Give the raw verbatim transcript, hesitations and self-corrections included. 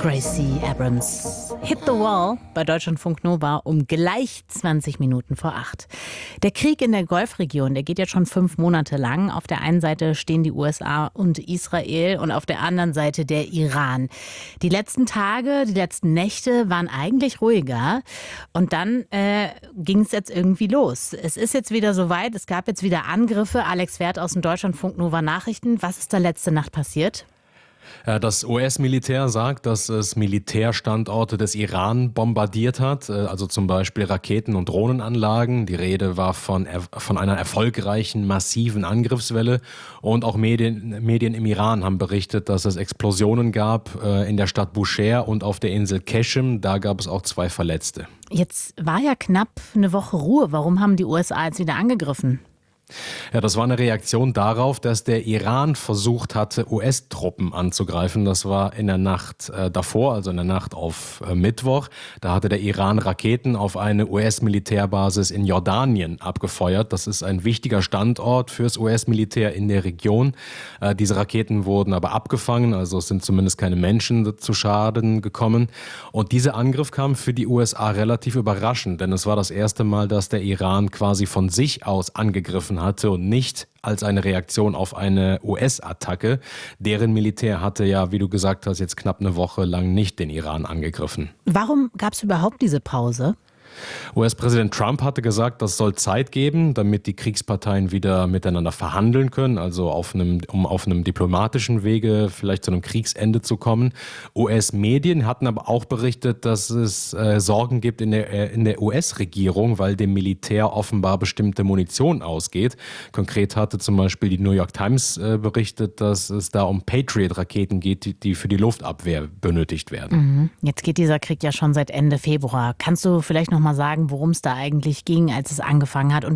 Gracie Abrams. Hit the Wall bei Deutschlandfunk Nova um gleich zwanzig Minuten vor acht. Der Krieg in der Golfregion, der geht jetzt schon fünf Monate lang. Auf der einen Seite stehen die U S A und Israel und auf der anderen Seite der Iran. Die letzten Tage, die letzten Nächte waren eigentlich ruhiger. Und dann äh, ging es jetzt irgendwie los. Es ist jetzt wieder soweit, es gab jetzt wieder Angriffe. Alex Wert aus dem Deutschlandfunk Nova Nachrichten. Was ist da letzte Nacht passiert? Das U S-Militär sagt, dass es Militärstandorte des Iran bombardiert hat, also zum Beispiel Raketen- und Drohnenanlagen. Die Rede war von, von einer erfolgreichen, massiven Angriffswelle. Und auch Medien, Medien im Iran haben berichtet, dass es Explosionen gab in der Stadt Bushehr und auf der Insel Qeshm. Da gab es auch zwei Verletzte. Jetzt war ja knapp eine Woche Ruhe. Warum haben die U S A jetzt wieder angegriffen? Ja, das war eine Reaktion darauf, dass der Iran versucht hatte, U S-Truppen anzugreifen. Das war in der Nacht äh, davor, also in der Nacht auf äh, Mittwoch. Da hatte der Iran Raketen auf eine U S-Militärbasis in Jordanien abgefeuert. Das ist ein wichtiger Standort fürs U S-Militär in der Region. Äh, diese Raketen wurden aber abgefangen, also es sind zumindest keine Menschen zu Schaden gekommen. Und dieser Angriff kam für die U S A relativ überraschend, denn es war das erste Mal, dass der Iran quasi von sich aus angegriffen hatte und nicht als eine Reaktion auf eine U S-Attacke. Deren Militär hatte ja, wie du gesagt hast, jetzt knapp eine Woche lang nicht den Iran angegriffen. Warum gab es überhaupt diese Pause? U S-Präsident Trump hatte gesagt, das soll Zeit geben, damit die Kriegsparteien wieder miteinander verhandeln können, also auf einem, um auf einem diplomatischen Wege vielleicht zu einem Kriegsende zu kommen. U S-Medien hatten aber auch berichtet, dass es äh, Sorgen gibt in der, äh, in der U S-Regierung, weil dem Militär offenbar bestimmte Munition ausgeht. Konkret hatte zum Beispiel die New York Times äh, berichtet, dass es da um Patriot-Raketen geht, die, die für die Luftabwehr benötigt werden. Mhm. Jetzt geht dieser Krieg ja schon seit Ende Februar. Kannst du vielleicht noch mal sagen, worum es da eigentlich ging, als es angefangen hat und